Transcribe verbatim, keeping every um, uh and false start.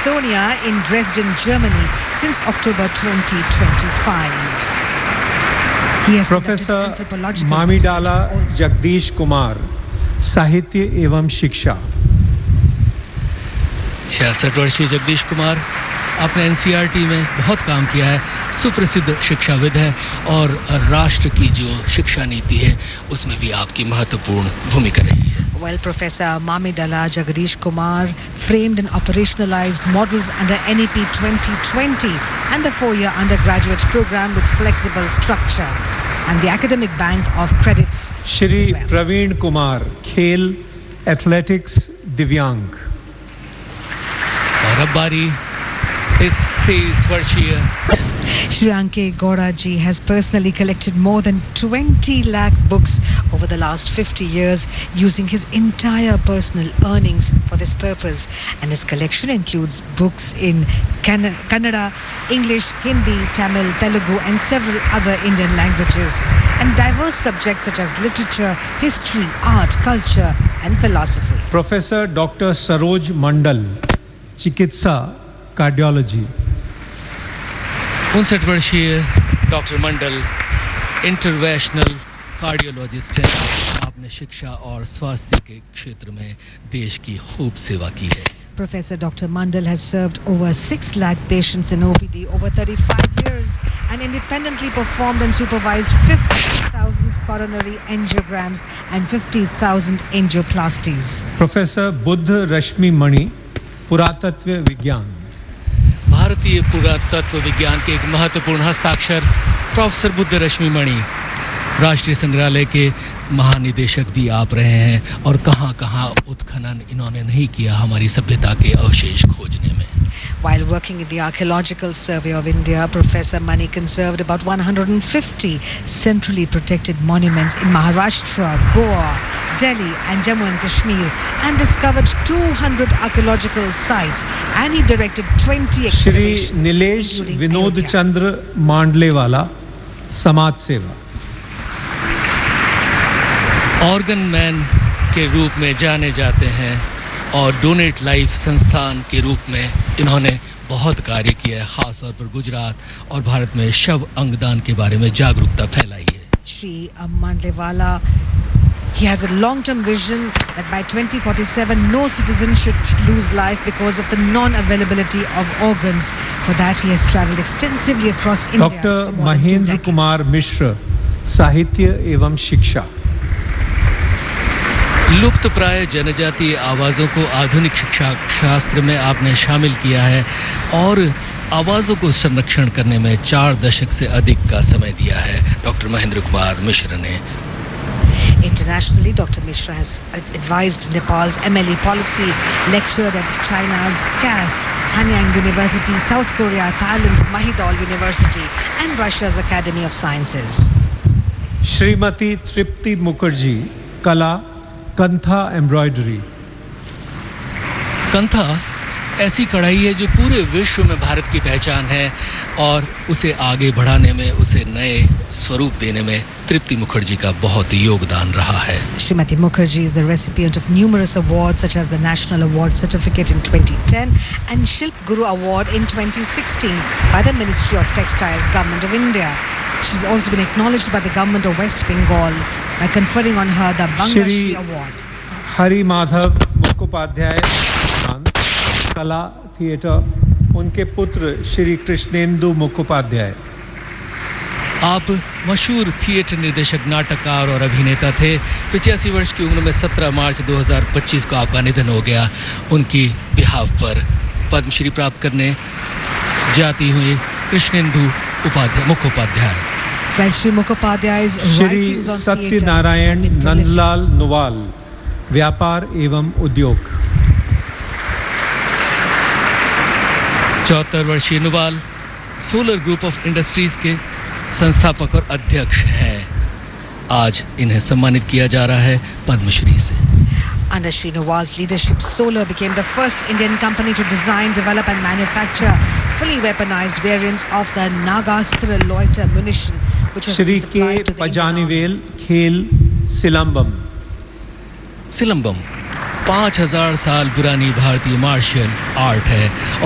Saxonia in Dresden, Germany since October twenty twenty-five. He has Professor Mamidala Jagdish Kumar, साहित्य एवं शिक्षा। छियासठ वर्षीय जगदीश कुमार आपने एनसीईआरटी में बहुत काम किया है, सुप्रसिद्ध शिक्षाविद है और राष्ट्र की जो शिक्षा नीति है उसमें भी आपकी महत्वपूर्ण भूमिका रही है। Well, Professor Mamidala Jagdish Kumar framed and operationalized models under N E P twenty twenty and the four-year undergraduate program with flexible structure and the academic bank of credits. Shri well. Praveen Kumar, खेल, athletics, दिव्यांग। और अब बारी इस तेईस वर्षीय Shriyanke Gowda ji has personally collected more than twenty lakh books over the last fifty years using his entire personal earnings for this purpose, and his collection includes books in Can- Kannada, English, Hindi, Tamil, Telugu and several other Indian languages and diverse subjects such as literature, history, art, culture and philosophy. Professor Doctor Saroj Mandal, चिकित्सा, cardiology. उनसठ वर्षीय doctor मंडल interventional cardiologist हैं। आपने शिक्षा और स्वास्थ्य के क्षेत्र में देश की खूब सेवा की है। Professor Doctor Mandal has served over six lakh patients in O P D over thirty-five years and independently performed and supervised fifty thousand coronary angiograms and fifty thousand angioplasties. Professor Buddha Rashmi Mani, पुरातत्व विज्ञान। भारतीय पुरातत्व विज्ञान के एक महत्वपूर्ण हस्ताक्षर professor Buddha रश्मि मणि, राष्ट्रीय संग्रहालय के महानिदेशक भी आप रहे हैं और कहां-कहां उत्खनन इन्होंने नहीं किया हमारी सभ्यता के अवशेष खोजने में। While working in the Archaeological Survey of India, Professor Mani conserved about one hundred fifty centrally protected monuments in Maharashtra, Goa, Delhi and Jammu and Kashmir and discovered two hundred archaeological sites, and he directed twenty excavations. Shri Nilesh Vinod Chandra Mandlewala, समाज सेवा। Organ man के रूप में जाने जाते हैं और donate life संस्थान के रूप में इन्होंने बहुत कार्य किया है, खास तौर पर गुजरात और भारत में शव अंगदान के बारे में जागरूकता फैलाई है। Shri Mandlewala, he has a long-term vision that by twenty forty-seven no citizen should lose life because of the non-availability of organs. For that he has travelled extensively across India. Doctor Mahendra Kumar Mishra, साहित्य एवं शिक्षा। लुप्त प्राय जनजातीय आवाजों को आधुनिक शिक्षा शास्त्र में आपने शामिल किया है और आवाजों को संरक्षण करने में चार दशक से अधिक का समय दिया है डॉक्टर महेंद्र कुमार मिश्र ने। Internationally, Doctor Mishra has advised Nepal's M L E policy, lectured at China's C A S, Hanyang University, South Korea, Thailand's Mahidol University and Russia's Academy of Sciences. Shrimati तृप्ति मुखर्जी, कला, कंथा एम्ब्रॉयडरी। कंथा ऐसी कढ़ाई है जो पूरे विश्व में भारत की पहचान है और उसे आगे बढ़ाने में, उसे नए स्वरूप देने में तृप्ति मुखर्जी का बहुत योगदान रहा है। Srimati Mukherjee is the recipient of numerous awards such as the National Award Certificate in twenty ten and Shilp Guru Award in twenty sixteen by the Ministry of Textiles, Government of India. She's also been acknowledged by the Government of West Bengal by conferring on her the Banga Shri Award. Hari Madhav Mukhopadhyay, कला theatre, उनके पुत्र श्री कृष्णेंदु मुखोपाध्याय। आप मशहूर theatre निर्देशक, नाटककार और अभिनेता थे। पचासी वर्ष की उम्र में सत्रह मार्च दो हज़ार पच्चीस को आपका निधन हो गया। उनकी बिहाफ पर पद्मश्री प्राप्त करने जाती हुई Krishnendu Upadhyay Mukhopadhyay. Well, Shri Mukhopadhyay's writings on theatre Shri Satyanarayan Nandlal Nuwal, व्यापार एवं उद्योग। चौहत्तर वर्षीय Nuwal solar group of industries के संस्थापक और अध्यक्ष हैं। आज इन्हें सम्मानित किया जा रहा है पद्मश्री से। Under Shri Nuwal's leadership, Solar became the first Indian company to design, develop and manufacture fully weaponized variants of the Nagastra loiter munition, which has been supplied to the Pajanivel, खेल, सिलंबम। सिलंबम पाँच हजार साल पुरानी भारतीय मार्शल आर्ट है